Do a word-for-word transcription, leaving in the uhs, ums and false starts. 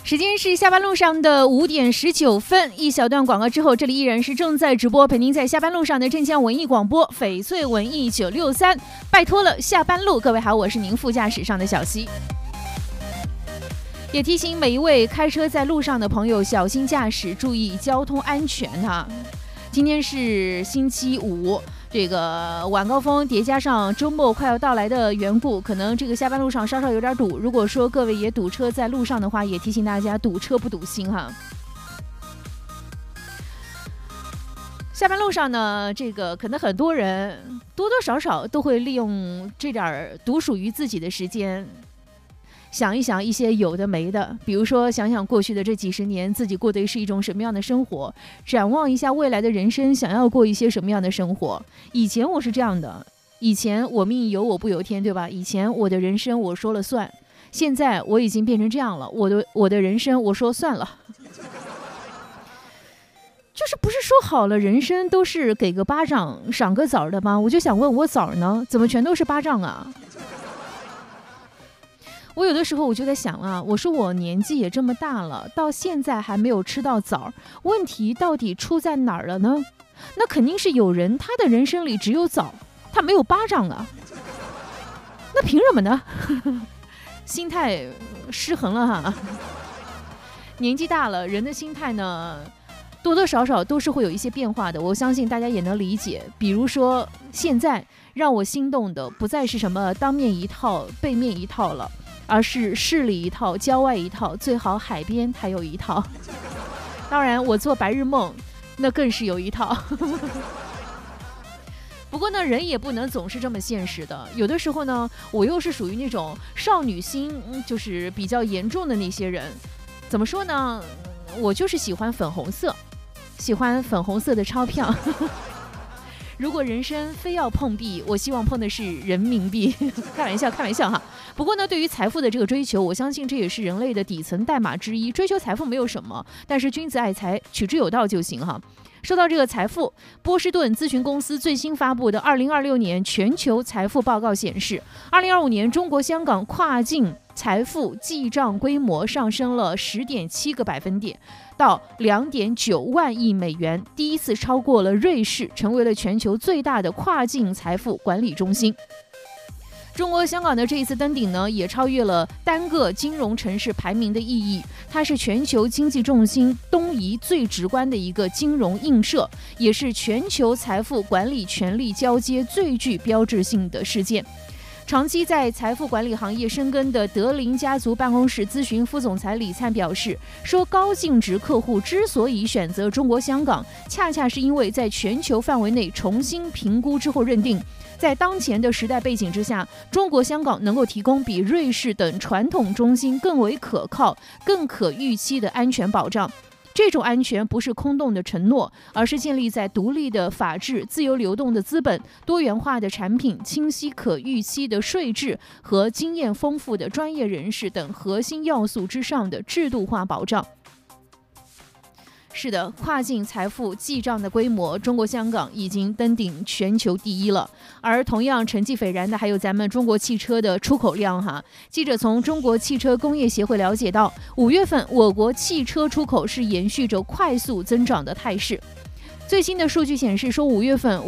时间是下班路上的五点十九分，一小段广告之后，这里依然是正在直播，陪您在下班路上的镇江文艺广播翡翠文艺九六三，拜托了下班路，各位好，我是您副驾驶上的小溪。也提醒每一位开车在路上的朋友小心驾驶，注意交通安全哈。今天是星期五，这个晚高峰叠加上周末快要到来的缘故，可能这个下班路上稍稍有点堵。如果说各位也堵车在路上的话，也提醒大家堵车不堵心哈。下班路上呢，这个可能很多人多多少少都会利用这点独属于自己的时间，想一想一些有的没的，比如说想想过去的这几十年自己过的是一种什么样的生活，展望一下未来的人生，想要过一些什么样的生活。以前我是这样的，以前我命由我不由天，对吧？以前我的人生我说了算，现在我已经变成这样了，我的我的人生我说算了。就是不是说好了人生都是给个巴掌赏个枣的吗？我就想问，我枣呢？怎么全都是巴掌啊？我有的时候我就在想啊，我说我年纪也这么大了，到现在还没有吃到枣，问题到底出在哪儿了呢？那肯定是有人他的人生里只有枣，他没有巴掌啊，那凭什么呢？心态失衡了哈。年纪大了，人的心态呢多多少少都是会有一些变化的，我相信大家也能理解。比如说现在让我心动的不再是什么当面一套背面一套了，而是市里一套郊外一套，最好海边还有一套。当然我做白日梦那更是有一套。不过呢，人也不能总是这么现实的，有的时候呢我又是属于那种少女心就是比较严重的那些人。怎么说呢，我就是喜欢粉红色，喜欢粉红色的钞票。如果人生非要碰壁，我希望碰的是人民币。开玩笑开玩笑哈。不过呢，对于财富的这个追求，我相信这也是人类的底层代码之一。追求财富没有什么，但是君子爱财，取之有道就行哈。说到这个财富，波士顿咨询公司最新发布的二零二六年全球财富报告显示，二零二五年中国香港跨境财富记账规模上升了十点七个百分点，到两点九万亿美元，第一次超过了瑞士，成为了全球最大的跨境财富管理中心。中国香港的这一次登顶呢，也超越了单个金融城市排名的意义。它是全球经济重心东移最直观的一个金融映射，也是全球财富管理权力交接最具标志性的事件。长期在财富管理行业深耕的德林家族办公室咨询副总裁李灿表示说，高净值客户之所以选择中国香港，恰恰是因为在全球范围内重新评估之后认定，在当前的时代背景之下，中国香港能够提供比瑞士等传统中心更为可靠、更可预期的安全保障。这种安全不是空洞的承诺，而是建立在独立的法治、自由流动的资本、多元化的产品、清晰可预期的税制和经验丰富的专业人士等核心要素之上的制度化保障。是的，跨境财富记账的规模，中国香港已经登顶全球第一了。而同样成绩斐然的还有咱们中国汽车的出口量哈。记者从中国汽车工业协会了解到，五月份我国汽车出口是延续着快速增长的态势。最新的数据显示说，五月份